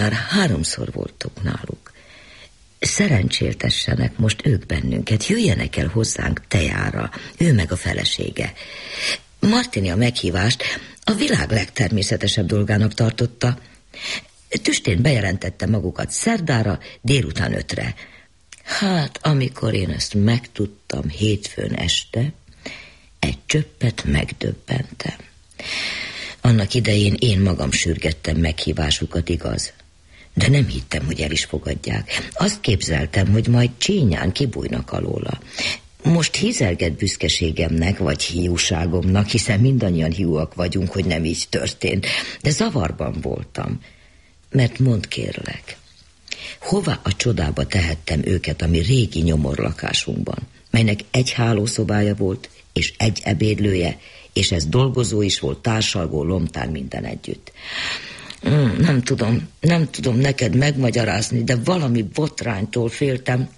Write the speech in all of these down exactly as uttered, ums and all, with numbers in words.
Már háromszor voltunk náluk. Szerencséltessenek most ők bennünket, jöjjenek el hozzánk tejára, ő meg a felesége. Martini a meghívást a világ legtermészetesebb dolgának tartotta. Tüstén bejelentette magukat szerdára, délután ötre. Hát, amikor én ezt megtudtam hétfőn este, egy csöppet megdöbbentem. Annak idején én magam sürgettem meghívásukat, igaz? De nem hittem, hogy el is fogadják. Azt képzeltem, hogy majd csínyán kibújnak alóla. Most hízelget büszkeségemnek, vagy hiúságomnak, hiszen mindannyian hiúak vagyunk, hogy nem így történt. De zavarban voltam. Mert mondd kérlek, hová a csodába tehettem őket a mi régi nyomorlakásunkban, melynek egy hálószobája volt, és egy ebédlője, és ez dolgozó is volt, társalgó, lomtán minden együtt. Mm, nem tudom, nem tudom neked megmagyarázni, de valami botránytól féltem,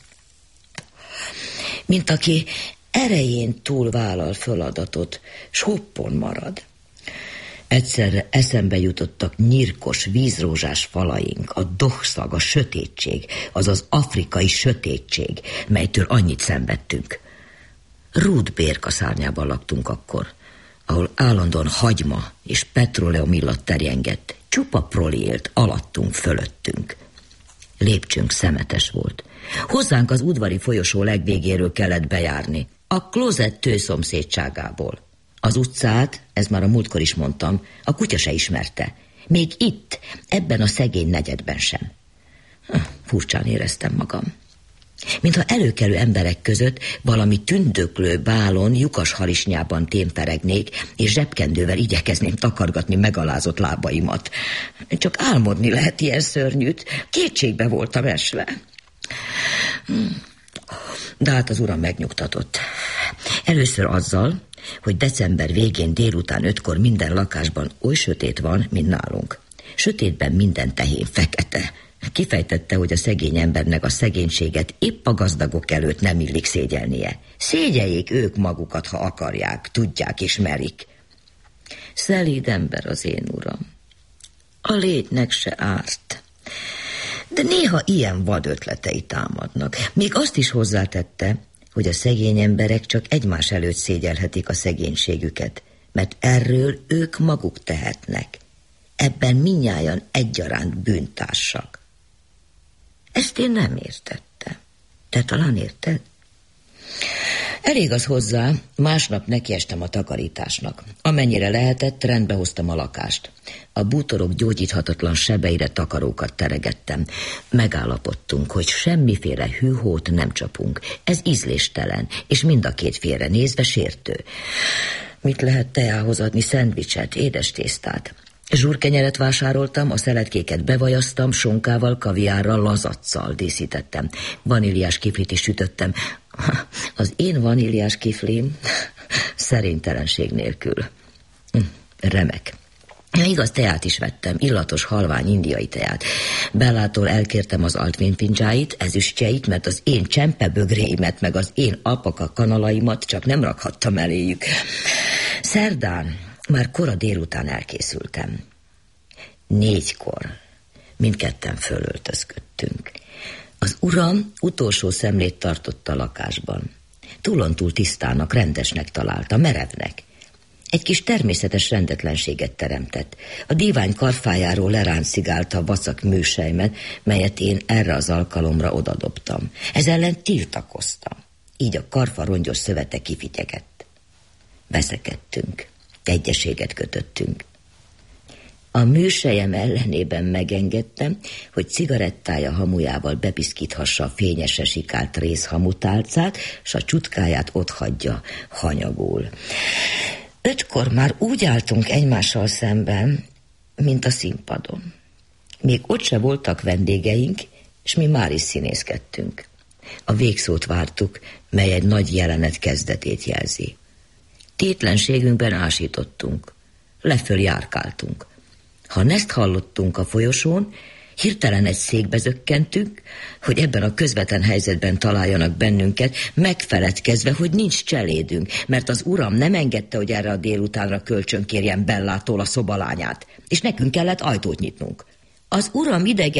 mint aki erején túl vállal feladatot, s hoppon marad. Egyszerre eszembe jutottak nyírkos, vízrózsás falaink, a dohszag, a sötétség, azaz afrikai sötétség, melytől annyit szenvedtünk. Rúd bérkaszárnyában laktunk akkor, ahol állandóan hagyma és petróleum illat terjengett, csupa proli élt alattunk, fölöttünk. Lépcsőnk szemetes volt. Hozzánk az udvari folyosó legvégéről kellett bejárni, a klozett tőszomszédságából. Az utcát, ez már a múltkor is mondtam, a kutya se ismerte. Még itt, ebben a szegény negyedben sem. Furcsán éreztem magam. Mintha előkelő emberek között valami tündöklő bálon, lyukas harisnyában témperegnék, és zsebkendővel igyekezném takargatni megalázott lábaimat. Csak álmodni lehet ilyen szörnyűt. Kétségbe voltam esve. De hát az uram megnyugtatott. Először azzal, hogy december végén délután ötkor minden lakásban oly sötét van, mint nálunk. Sötétben minden tehén fekete. Kifejtette, hogy a szegény embernek a szegénységet épp a gazdagok előtt nem illik szégyelnie. Szégyeljék ők magukat, ha akarják, tudják és merik. Szelíd ember az én uram. A létnek se árt. De néha ilyen vad ötletei támadnak. Még azt is hozzátette, hogy a szegény emberek csak egymás előtt szégyelhetik a szegénységüket, mert erről ők maguk tehetnek. Ebben mindnyájan egyaránt bűntársak. Ezt én nem értettem. Te talán érted? Elég az hozzá, másnap nekiestem a takarításnak. Amennyire lehetett, rendbe hoztam a lakást. A bútorok gyógyíthatatlan sebeire takarókat teregettem. Megállapodtunk, hogy semmiféle hűhót nem csapunk. Ez ízléstelen, és mind a két félre nézve sértő. Mit lehet teához adni? Szendvicset, édes tésztát. Zsúrkenyeret vásároltam, a szeletkéket bevajaztam, sonkával, kaviárral, lazacsal díszítettem. Vaníliás kiflit is sütöttem. Az én vaníliás kiflim szerénytelenség nélkül. Remek. Igaz, teát is vettem, illatos, halvány indiai teát. Bellától elkértem az altvénypincsáit, ezüstjeit, mert az én csempebögréimet, meg az én alpaka kanalaimat csak nem rakhattam eléjük. Szerdán már kora délután elkészültem. Négykor mindketten fölöltözködtünk. Az uram utolsó szemlét tartott a lakásban. Túlontúl tisztának, rendesnek találta, merevnek. Egy kis természetes rendetlenséget teremtett. A dívány karfájáról leráncigálta a vacak műsejmet, melyet én erre az alkalomra odadobtam. Ez ellen tiltakoztam. Így a karfa rongyos szövete kifityegett. Veszekedtünk. Egyeséget kötöttünk. A műsejem ellenében megengedtem, hogy cigarettája hamujával bepiszkíthassa a fényesre sikált rézhamutálcát, s a csutkáját otthagyja hanyagul. Ötkor már úgy álltunk egymással szemben, mint a színpadon. Még ott se voltak vendégeink, és mi már is színészkedtünk. A végszót vártuk, mely egy nagy jelenet kezdetét jelzi. Tétlenségünkben ásítottunk, leföl járkáltunk. Ha ezt hallottunk a folyosón, hirtelen egy székbe zökkentünk, hogy ebben a közvetlen helyzetben találjanak bennünket, megfeledkezve, hogy nincs cselédünk, mert az uram nem engedte, hogy erre a délutánra kölcsön kérjen Bellától a szobalányát, és nekünk kellett ajtót nyitnunk. Az uram idegen